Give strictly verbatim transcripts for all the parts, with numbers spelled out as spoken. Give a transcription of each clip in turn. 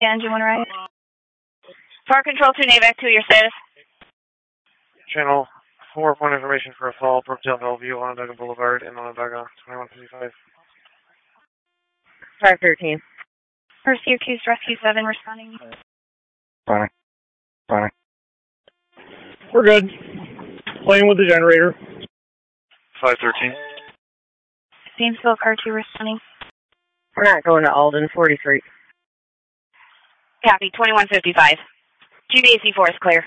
Engine one right. Fire control to Navac two, your status. Channel four, point information for a fall, Brookdale, Bellevue, Onondaga Boulevard, and Onondaga, twenty-one fifty-five. five thirteen. First Syracuse Rescue seven responding. Fine. Fine. We're good. Playing with the generator. five thirteen. Zanesville Car two responding. We're not going to Alden, forty-three. Copy, twenty-one fifty-five. G B A C four is clear.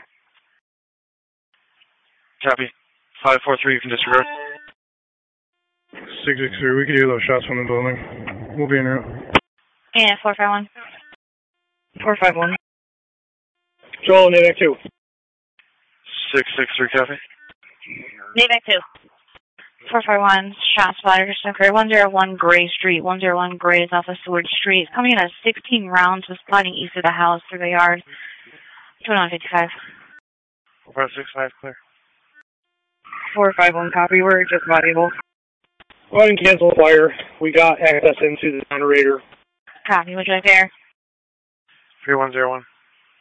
Copy. five four three, you can disregard. six six three, we can hear those shots from the building. We'll be en route. Yeah, four five one. four five one. Joel, Navac two. six six three, copy. Navac two. four five one, shots fired, occurred one zero one Gray Street, one zero one Gray is off of Seward Street. Coming in at sixteen rounds, was sliding east of the house through the yard. twenty-one fifty-five. four five six five, clear. four five one, copy. We're just about able. Go ahead and cancel the fire. We got access into the generator. Copy, would you like there? three one zero one.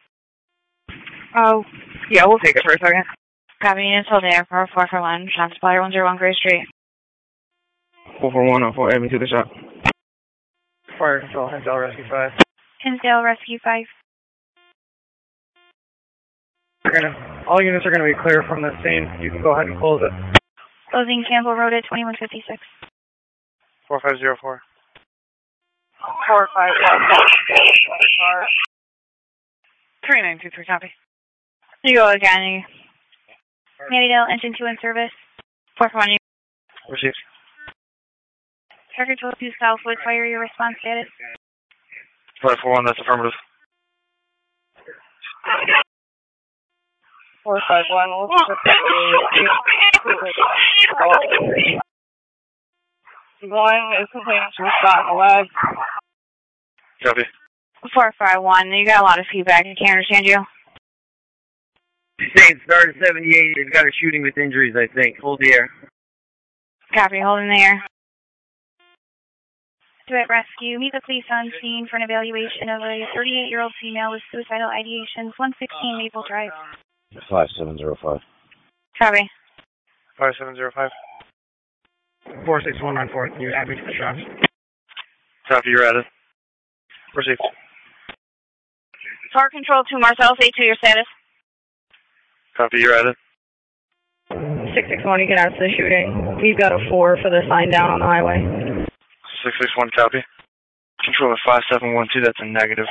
Oh, yeah, we'll take it for a second. Copy, units hold there for four four one, shots fired, one zero one Gray Street. four four one, oh four, aiming to the shot. Fire control, Hinsdale Rescue five. Hinsdale Rescue five. We're gonna, all units are going to be clear from the scene. You can go ahead and close it. Closing Campbell Road at twenty-one fifty-six. four five zero four. four five one. three nine two three, copy. You go again. Mattydale, engine two in service. four four one. Received. Fire control to Southwood, fire your response status. five four one, that's affirmative. four five one, One is complaining to respond alive. Copy. four five one, you got a lot of feedback. I can't understand you. State started seventy-eight. They've got a shooting with injuries, I think. Hold the air. Copy, holding there. Duet rescue. Meet the police on scene for an evaluation of a thirty-eight-year-old female with suicidal ideations. one sixteen Maple Drive. five seven zero five. Copy. five seven zero five. four six one nine four, you add me to the shots. Copy, you're added. Received. Fire control to Marcellus A two, your status. Copy, you're added. six six one, you can add to the shooting. We've got a four for the sign down on the highway. six six one, copy. Control at five seven one two, that's a negative.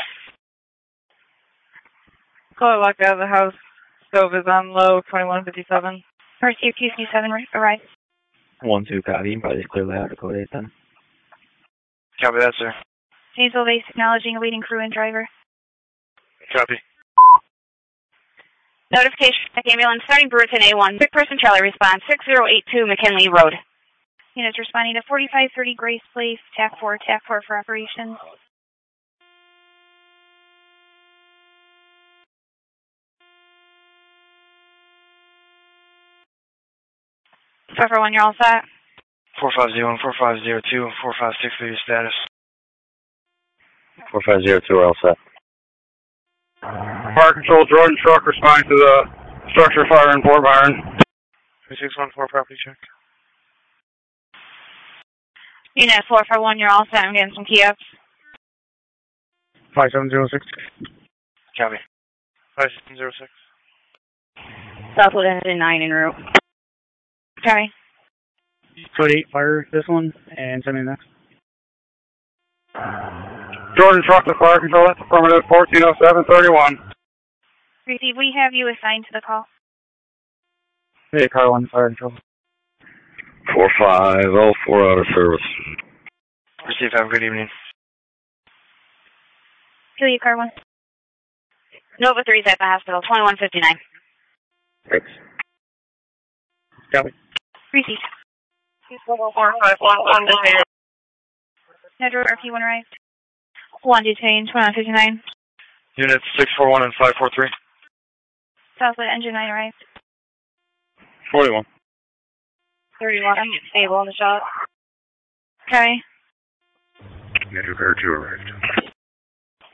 Call it locked out of the house. Stove is on low, twenty-one fifty-seven. First U Q C seven arrived. one two, copy. You can probably just clearly out of code eight then. Copy that, sir. Zanesville base acknowledging a leading crew and driver. Copy. Notification, ambulance starting Brewerton A one. Sick person Charlie response, six zero eight two McKinley Road. Units responding to forty-five thirty Grace Place, T A C four, T A C four for operations. four four one, you're all set. four five zero one, four five zero two, four five six for your status. four five zero two, we're all set. Fire control, Jordan truck responding to the structure fire in Fort Byron. three six one four, property check. Unit four four one, you're all set. I'm getting some key ups. five seven zero six. Copy. five seven zero six. Southwood engine nine en route. Copy. Code eight, fire this one, and send me the next. Jordan truck to fire control, that's affirmative, fourteen oh seven thirty-one. Receive, we have you assigned to the call. Hey, car one, fire control. four five oh four out of service. Receive, have a good evening. Kill you, car one. Nova three's at the hospital, twenty-one fifty-nine. Thanks. Copy. Receive. four five one one detained. Metro R P one arrived. one detained, twenty-one fifty-nine. Units six four one and five four three. Southwood engine nine arrived. forty-one. thirty-one, I'm stable on the shot. Okay. Metro Car two arrived.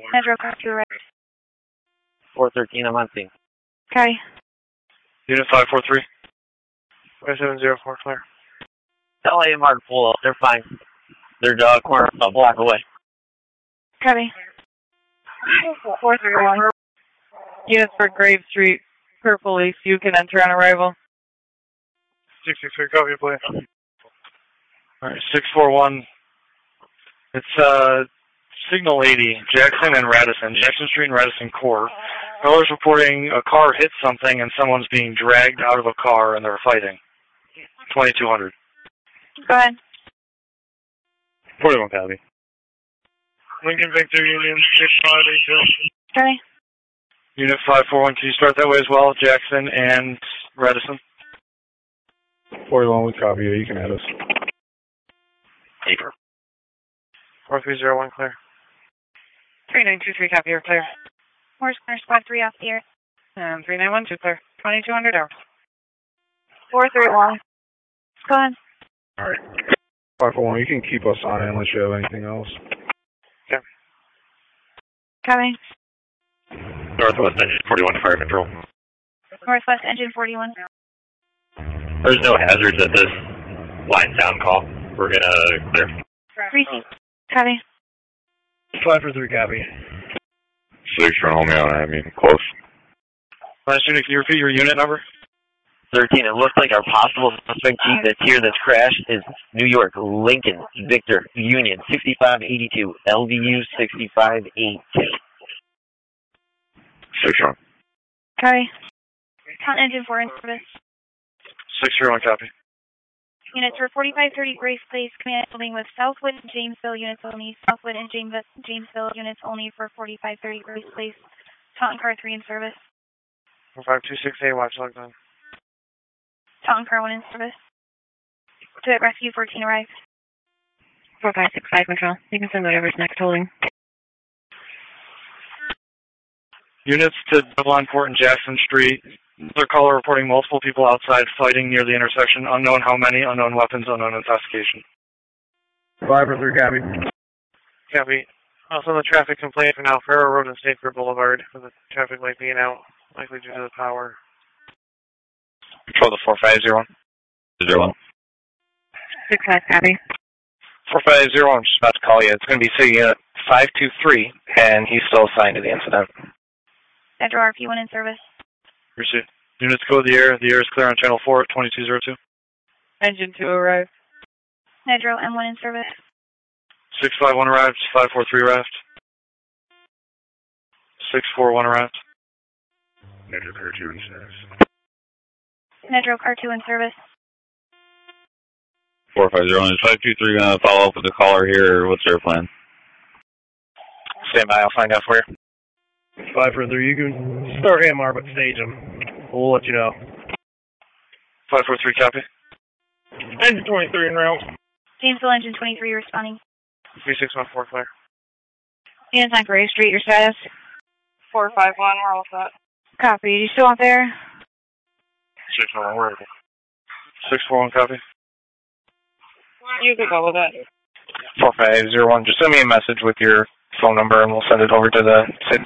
Metro car two right. four thirteen, I'm on scene. Okay. Unit five four three. five seven zero four, clear. Tell A M R to pull up, they're fine. They're uh, corner a block away. Copy. four three one. Units for Grave Street, per police, you can enter on arrival. six six three, copy, please. Alright, six four one. It's, uh, Signal eighty, Jackson and Radisson, Jackson Street and Radisson Court. Caller's reporting a car hit something and someone's being dragged out of a car and they're fighting. twenty-two hundred. Go ahead. forty-one, copy. Lincoln Victor, Union six five eight two. Okay. Unit five four one, can you start that way as well, Jackson and Radisson? forty-one, we copy you. You can add us. Paper. four three zero one, clear. three nine two three, copy, you're clear. Morse Corner Squad three off the air. And three nine one two, clear. twenty-two hundred hours. four three one. Go ahead. All right. five four one, you can keep us on it unless you have anything else. Okay. Copy. Northwest Engine forty-one, Fire Control. Northwest Engine forty-one. There's no hazards at this line sound call. We're gonna clear. three C. Copy. five for three, copy. Six for Romeo, I mean, close. Last unit, can you repeat your unit number? thirteen, it looks like our possible suspect Jeep that's here that's crashed is New York, Lincoln, Victor, Union, sixty-five eighty-two, L V U sixty-five eighty-two. Six wrong. Copy. Count Engine four in service. six zero one, copy. Units for forty-five thirty Grace Place, command building with Southwood and Jamesville units only. Southwood and James, Jamesville units only for forty-five thirty Grace Place. Taunton Car three in service. five two six eight, watch logged on. Taunton Car one in service. Duet Rescue fourteen arrived. four five six five, control. You can send whatever's next holding. Units to Devon Court and Jackson Street. Another caller reporting multiple people outside fighting near the intersection. Unknown how many, unknown weapons, unknown intoxication. five for three, copy. Copy. Also, the traffic complaint for now, Farrow Road and State Fair Boulevard, with the traffic light being out, likely due to the power. Control the four five zero one. Zero one. six five, copy. four five zero one, I'm just about to call you. It's going to be City Unit five two three, and he's still assigned to the incident. Metro R P one in service. Receive. Units go to the air. The air is clear on channel four at twenty-two zero two. Engine two arrived. Metro M one in service. six five one arrived. five four three arrived. six four one arrived. Metro Car two in service. Metro Car two in service. four five zero one, is five two three going to follow up with the caller here, or what's their plan? Stand by, I'll find out for you. five for three, you can start A M R, but stage them. We'll let you know. five four three, copy. Engine twenty-three en route. Jamesville Engine twenty-three responding. three six one four, clear. Units on Grave Street, your status? four five one, we're all set. Copy. You still out there? six four one, where is it? six four one, copy. You can go with it. four five zero one, just send me a message with your phone number and we'll send it over to the city.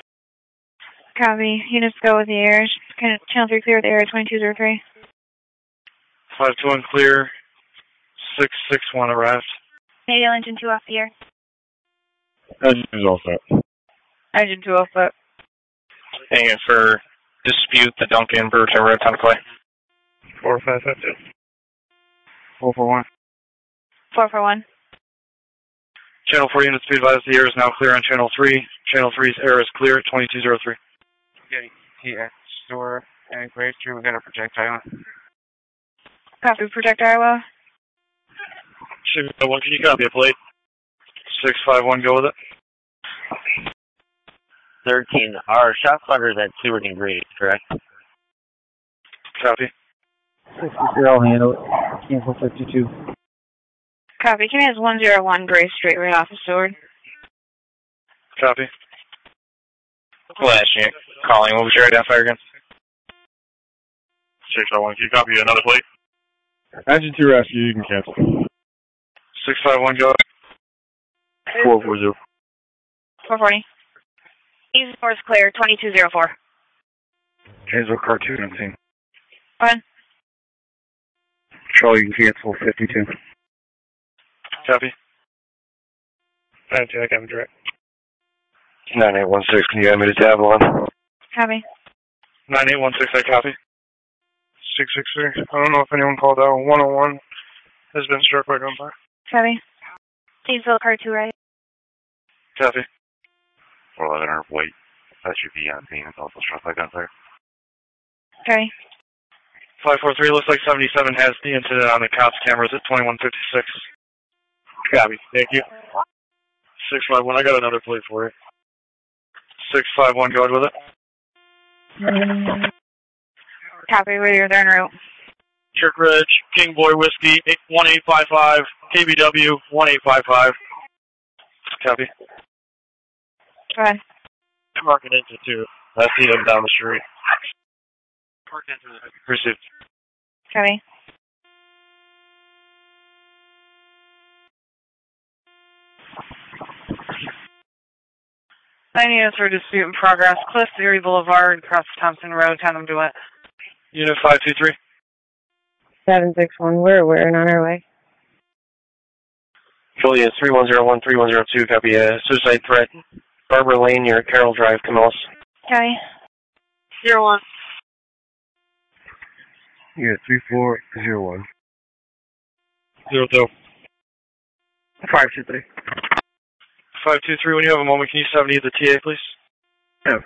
Copy. Units go with the air. Kind of channel three clear with the air at twenty-two zero three. five two one, clear. six six one arrived. Canadian Engine two off the air. Engine's all set. Engine two all set. Hang it for dispute the Duncan Burton Road Town Clay. four five five two. four four one. four four one. Channel four units, be advised the air is now clear on channel three. Channel three's air is clear at twenty-two zero three. Okay, here, store, and Grave Street, we got a projectile. Copy. Project Iowa. Should be one. Can you copy a plate? six five one, go with it. thirteen, our shot spotters at Seward and Grady, correct? Copy. sixty-three, I'll handle it. Cancel fifty-two. Copy. Can has one zero one Grave Street right off of Seward. Copy. Last unit calling, what was your identifier again? six five one, can you copy another plate? Engine two rescue, you can cancel. six five one, go. four four zero. four forty. East four is clear, twenty-two oh four. Janesville car two nineteen. Go ahead. Charlie, you can cancel fifty-two. Copy. nine two, I got him direct. nine eight one six, can you add me to Avalon? Copy. nine eight one six, I copy. six six three. I don't know if anyone called out. one oh one has been struck by gunfire. Copy. Janesville car two, right? Copy. four eleven or white. That should be on scene. It's also struck by gunfire. Okay. five four three, looks like seventy-seven has the incident on the cops cameras at twenty-one fifty-six. Copy. Thank you. six five one, I got another plate for you. six five one, go ahead with it. Copy, where you're there en route. Church Ridge, King Boy Whiskey, one eight five five, K B W, one eight five five. Copy. Go ahead. Market Institute. I see them down the street. Received. Copy. Nine units for dispute in progress. Cliff Erie Boulevard, across Thompson Road. Tell them to it. Unit five two three. seven six one, we're aware and on our way. Julia, three one zero one, three one zero two, copy a suicide threat. Barbara Lane near Carroll Drive, Camillus. Okay. Zero one. Yeah, three four zero one. Zero two. five two three. five two three, when you have a moment, can you seventy the T A, please? Yeah.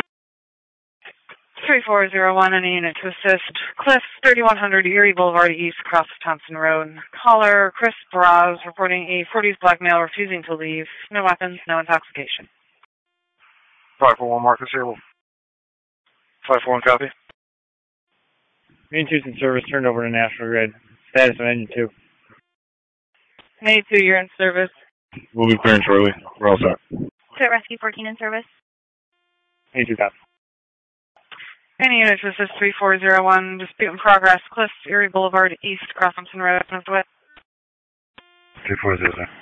three four zero one, any unit to assist. Cliff, thirty-one hundred Erie Boulevard East, across Thompson Road. Caller, Chris Braz, reporting a forties black male refusing to leave. No weapons, no intoxication. five four one, Marcus here. five four one, copy. Main two's in service, turned over to National Grid. Status of engine two. Main two, you're in service. We'll be clearing shortly. We're all set. Pit Rescue fourteen in service. Main two, copy. Any unit to assist three four zero one, dispute in progress. Cliff, Erie Boulevard East, across Thompson Road. Northwest. three four zero zero.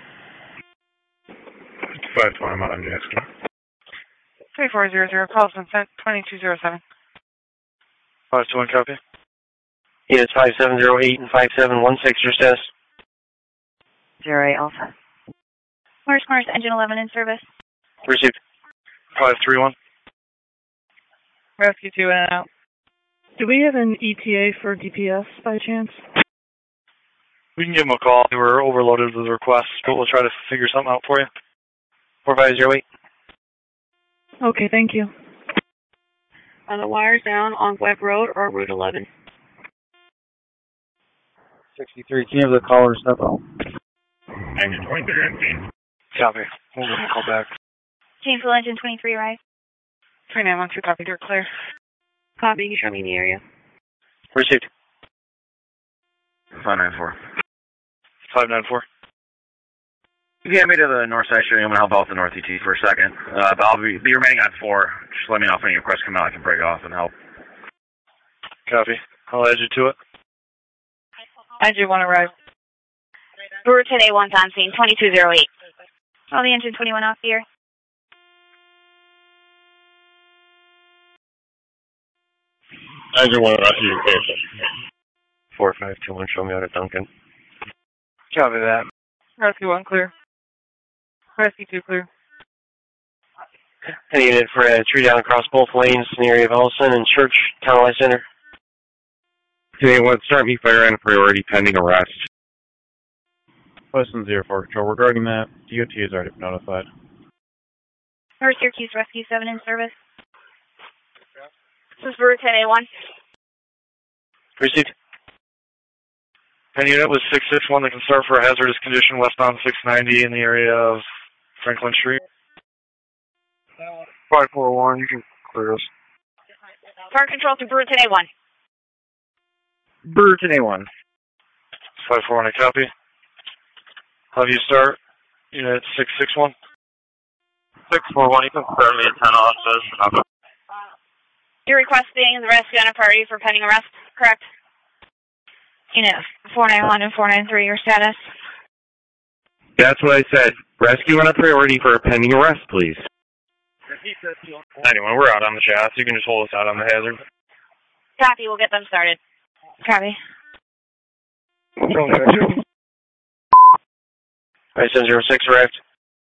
five twenty, I'm out on Jackson. three four zero zero, calls been sent, twenty-two oh seven. five two one, copy. Units five seven zero eight and five seven one six, your status. Zero eight Alpha. Morris Morris, engine eleven in service. Received. five three one. Rescue two in and out. Do we have an E T A for D P S by chance? We can give them a call. They were overloaded with requests, but we'll try to figure something out for you. four five zero eight. Okay, thank you. On the wires down on Webb Road or Route eleven. sixty-three, can you have the caller step out? Engine twenty-three. Copy. We'll give them a call back. Janesville engine twenty-three, right? three nine one two, copy, you're clear. Copy, you show me in the area. Received. five nine four. five nine four. Get me to the north side street. I'm going to help out the north E T for a second. Uh, but I'll be, be remaining on four. Just let me know if any requests come out. I can break off and help. Copy. I'll add you to it. Engine one arrived. Brewerton A one's on scene, twenty-two oh eight. All the engine twenty-one off here. Engine one, rescue, cancel. four five two one, show me out at Duncan. Copy that. Rescue one clear. Rescue two clear. Any unit for a tree down across both lanes in the area of Ellison and Church, Town Life Center. Today, what start me fire and priority pending arrest. Western zero four control. Regarding that, D O T has already been notified. North Syracuse Rescue seven in service. This is Brewerton A one. Received. Any unit with six six one that can start for a hazardous condition westbound six ninety in the area of Franklin Street. five four one, you can clear us. Fire control to Brewerton A one. Brewerton A one. five four one, I copy. Have you start? Unit six six one. six four one, you can start me at ten offices. You're requesting the rescue on a priority for pending arrest, correct? Unit four nine one and four nine three, your status? That's what I said. Rescue on a priority for a pending arrest, please. ninety-one, we're out on the shots. You can just hold us out on the hazard. Copy, we'll get them started. Copy. Alright, seven zero six arrived.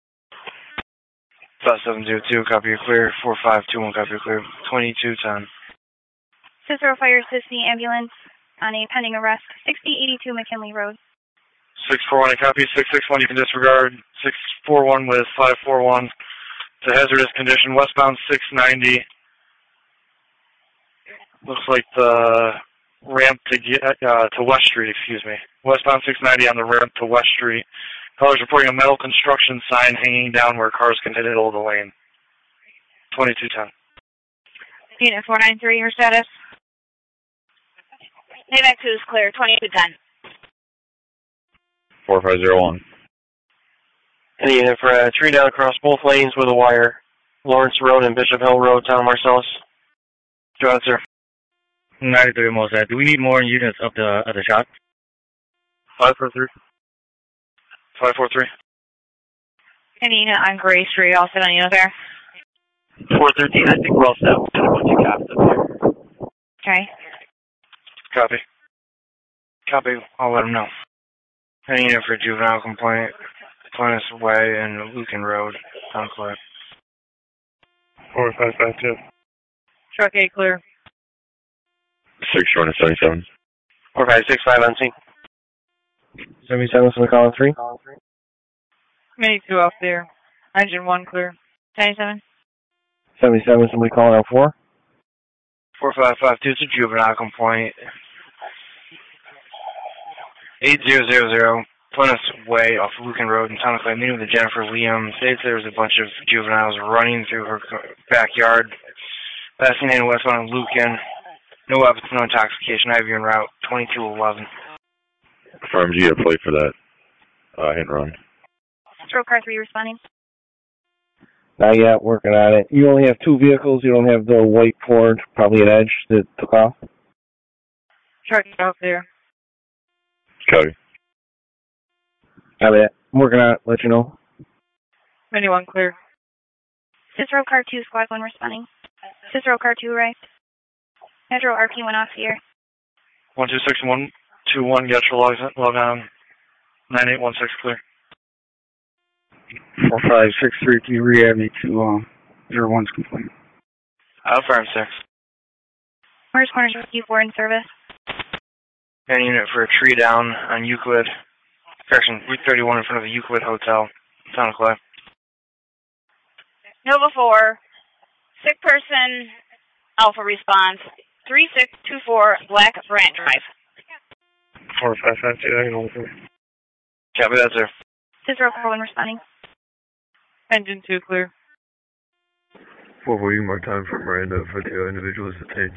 five seven zero two, copy you clear. four five two one, copy you clear. twenty-two ten. Cicero Fire Assisting Ambulance on a pending arrest. sixty eighty-two McKinley Road. six four one, I copy. six six one, you can disregard. six four one with five four one. It's a hazardous condition. Westbound six ninety. Looks like the ramp to get, uh, to West Street, excuse me. Westbound six ninety on the ramp to West Street. Callers reporting a metal construction sign hanging down where cars can hit it over the lane. twenty-two ten. Unit four nine three, your status? Navac two is clear, twenty-two ten. four five zero one. Any unit for a tree down across both lanes with a wire. Lawrence Road and Bishop Hill Road, Town Marcellus. Go ahead, sir. ninety-three Mosaic. Do we need more units up the at the shot? five four three. five four three. Any unit on Gray Street, all set on unit there? four thirteen, I think we're all set. We've got a bunch of cops up here. Okay. Copy. Copy. I'll let them know. Any unit for juvenile complaint. Plymouth Way and Lucan Road, Town Clear. four five five two. Truck A clear. six short of seventy-seven. four five six five on scene. seventy-seven, so we call in three. Mini two off there. Engine one clear. ninety-seven. seventy-seven, somebody calling out four. four five five two, it's a juvenile complaint. eight zero zero zero, Plymouth Way off Lucan Road in Town of Clay. Meeting with Jennifer Liam. States there was a bunch of juveniles running through her backyard. Passing in westbound on Lucan. No weapons, no intoxication. I V en route. twenty-two eleven. Affirm G, a plate for that. Uh, hit and run. Stroke car three responding. Not yet, working on it. You only have two vehicles. You don't have the white Ford, probably an Edge that took off. Truck out there. Copy. Got it. I'm working on it. Let you know. Mini one clear. Cicero car two, squad one responding. Cicero car two right. Metro R P went off here. one two six one two one, get your log, log on. nine eight one six clear. four five six three, can you rehab me to um, zero one's complaint? I'll firm six. Where's Corners Rescue four in service? Any unit for a tree down on Euclid. Correction, Route thirty-one in front of the Euclid Hotel, Town of Clay. Nova four, sick person, Alpha response, three six two four Black Branch Drive. four five five two, I can hold it. Copy that, sir. Cicero car one responding. Engine two clear. What will you mark time for Miranda for the individuals detained?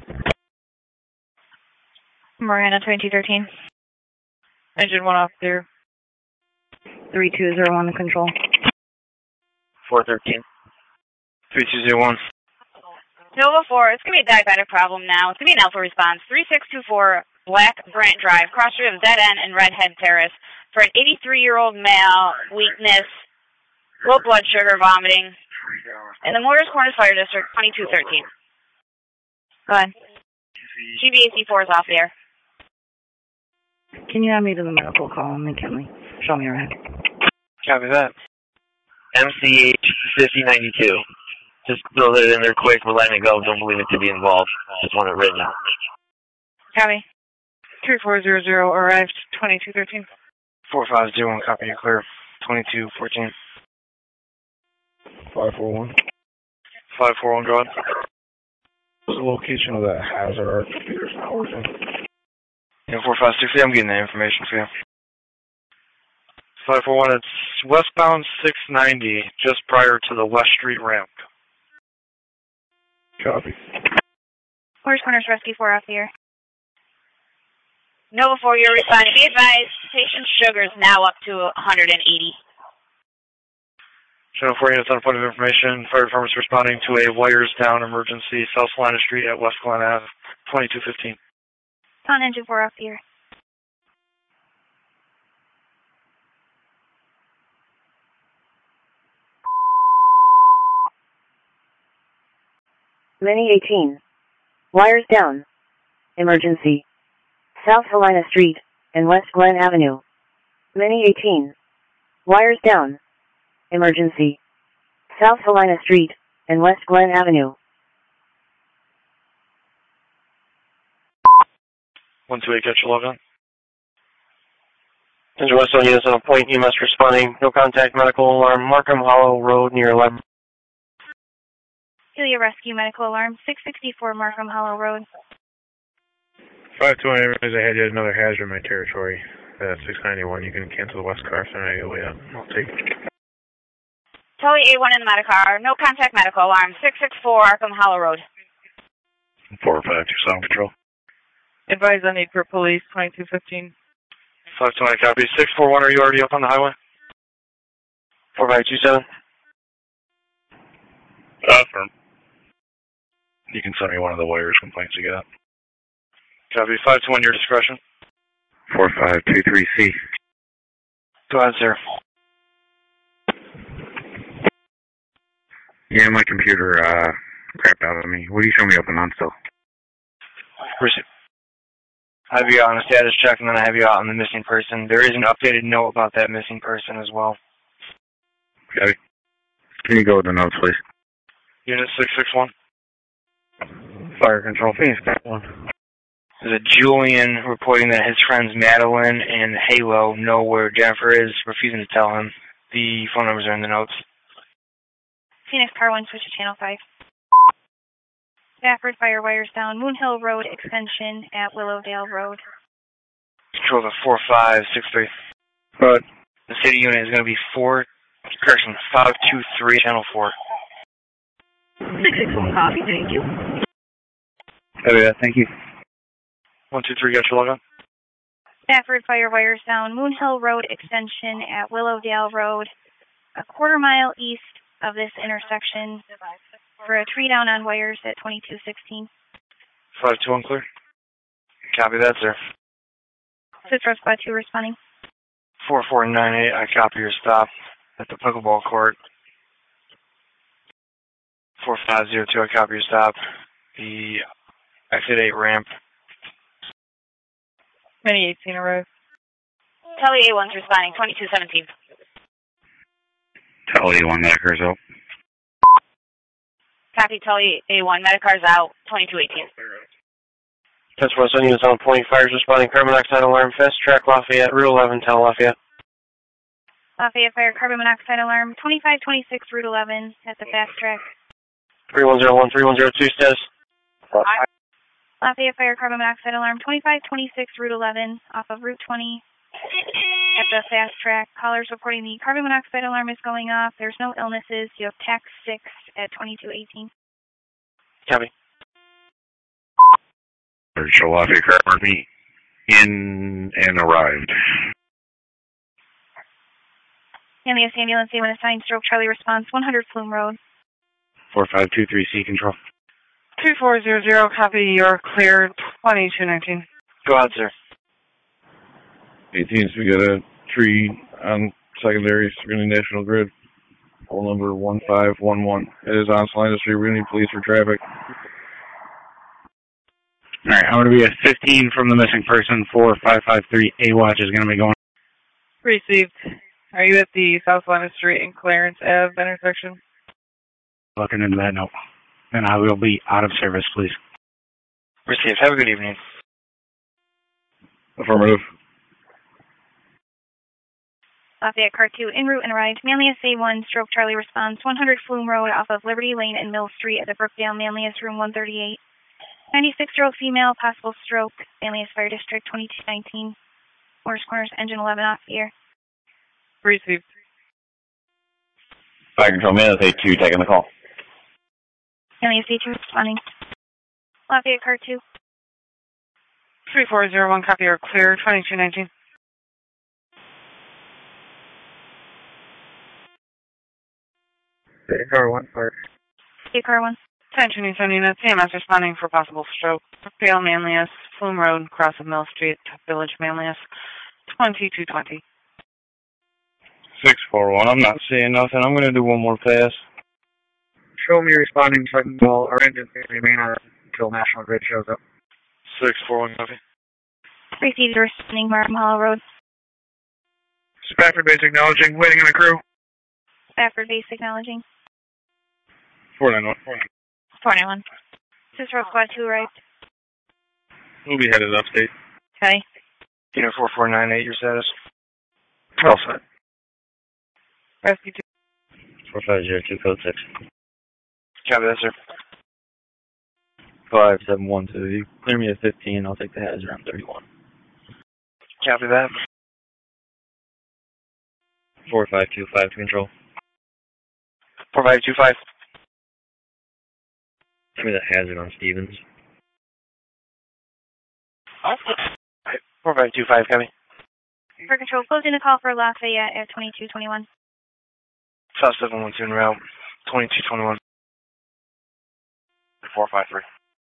Miranda twenty-two thirteen. Engine one off there. three two zero one control. four thirteen. three two zero one. Nova four, it's going to be a diabetic problem now. It's going to be an Alpha response. three six two four Black Brant Drive, cross street of Dead End and Redhead Terrace. For an eighty-three-year-old male, weakness, low blood sugar, vomiting. In the Morris Corners Fire District, twenty-two thirteen. Go ahead. G B A C four is off the air. Can you add me to the medical call and McKinley? Show me around. Copy that. M C H fifty ninety-two. Just throw it in there quick. We're letting it go. Don't believe it to be involved. Just want it written. Copy. three four zero zero arrived, twenty-two thirteen. four five zero one, copy you clear. twenty-two fourteen. five four one. five four one, go ahead. What's the location of that hazard? Our computer's not working. Yeah, four five six, I'm getting that information for you. five four one, it's westbound six ninety, just prior to the West Street ramp. Copy. Morris Corners Rescue four off the air. Nova four, you're responding. Be advised, patient sugar is now up to one hundred eighty. Channel four units on a point of information. Fire department's responding to a wires down emergency, South Salina Street at West Glen Ave, twenty-two fifteen. On engine four off the air. Mini eighteen. Wires down. Emergency. South Helena Street and West Glen Avenue. Mini eighteen. Wires down. Emergency. South Helena Street and West Glen Avenue. one two eight, catch your log on. Engine West on units on a point, E M S responding. No contact, medical alarm, Markham Hollow Road near eleven. Celia Rescue Medical Alarm, six sixty-four Markham Hollow Road. five twenty, I had yet another hazard in my territory. Uh, six ninety-one, you can cancel the West car, so I go way up. I'll take it. Tully A one in the Medicar, no contact medical alarm, six sixty-four Markham Hollow Road. four five two seven control. Advise on need for police, twenty-two fifteen. five twenty, copy. six four one, are you already up on the highway? four five two seven. Uh, firm. You can send me one of the wires complaints you got. Copy. five two one, your discretion. four five two three C. Go ahead, sir. Yeah, my computer uh, crapped out on me. What do you show me up and on still? Receive. I have you out on a status check, and then I have you out on the missing person. There is an updated note about that missing person as well. Copy. Can you go with the notes, please? Unit six six one. Fire control, Phoenix one. There's a Julian reporting that his friends Madeline and Halo know where Jennifer is, refusing to tell him. The phone numbers are in the notes. Phoenix Car one, switch to channel five. Stafford Fire wires down, Moon Hill Road extension at Willowdale Road. Control to four five six three. Good. The city unit is going to be four, correction, five two three, channel four. six six one copy, thank you. Oh yeah, thank you. one two three, got your log on. Stafford Fire wires down, Moon Hill Road extension at Willowdale Road, a quarter mile east of this intersection for a tree down on wires at twenty-two sixteen. five two one, clear. Copy that, sir. Citro Squad two responding. four four nine eight, I copy your stop at the pickleball court. four five zero two, I copy your stop. The exit eight ramp. Mini eighteen arrived. Tully A one's responding, twenty-two seventeen. Tully A one, Medicar's out. Copy, Tully A one, Medicar's out, twenty-two eighteen. That's West on units on point, fires responding, carbon monoxide alarm, fast track Lafayette, Route eleven, tell Lafayette. Lafayette Fire carbon monoxide alarm, twenty-five twenty-six, Route eleven, at the fast track. three one zero one, three one zero two, status. Lafayette Fire carbon monoxide alarm, twenty-five twenty-six, Route eleven, off of Route twenty, at the fast track. Callers reporting the carbon monoxide alarm is going off. There's no illnesses. You have tax six at twenty-two eighteen. Copy. Show Lafayette car me in and arrived. Alias ambulance A one assigned stroke Charlie response, one hundred Flume Road. four five two three C control. two four zero zero, copy, you're cleared, twenty-two nineteen. Go ahead, sir. eighteens, we got a tree on secondary, Screening National Grid. Pole number one five one one. It is on Salina Street. We need police for traffic. All right, I'm going to be at fifteen from the missing person. four five five three A-Watch is going to be going. Received. Are you at the South Lana Street and Clarence Ave intersection? Looking into that, no. Then I will be out of service, please. Received. Have a good evening. Affirmative. Lafayette Car two, en route and arrived. Manlius A one, stroke Charlie response, one hundred Flume Road off of Liberty Lane and Mill Street at the Brookdale Manlius room one thirty-eight. ninety-six-year-old female, possible stroke, Manlius Fire District twenty-two nineteen. Morris Corners, engine eleven off the air. Received. Fire Control, Manlius A two, taking the call. Manlius A two responding. Lafayette Car two. three four zero one, copy, or clear, twenty-two nineteen. Car one, fire. Car one. Attention, Eastern units, C M S responding for possible stroke. Brookdale Manlius, Flume Road, cross of Mill Street, Village Manlius, twenty-two twenty. six four one, I'm not seeing nothing. I'm going to do one more pass. Show me responding so I can call our engine remain on until National Grid shows up. six four one, copy. Proceed to responding Markham Hollow Road. Spafford base acknowledging, waiting on a crew. Spafford base acknowledging. four nine one. four nine one. Cicero Squad two right. We'll be headed upstate. Okay. Unit four four nine eight, your status? All set. Rescue two. four five zero two, code six. Copy that, sir. five seven one two. You clear me at fifteen. I'll take the hazard on thirty-one. Copy that. four five two five to control. four five two five. Give me the hazard on Stevens. four five two five, copy. For control, closing the call for Lafayette at twenty-two twenty-one. South seven one two en route, twenty-two twenty-one. four five three.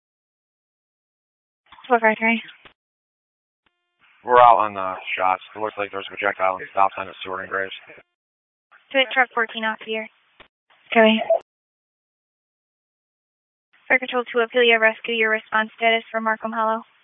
four five three. We're out on the shots. It looks like there's a projectile and stop sign at Stewart and Graves. Twit truck fourteen off here. Okay. For control to Apilia Rescue, your response status for Markham Hollow.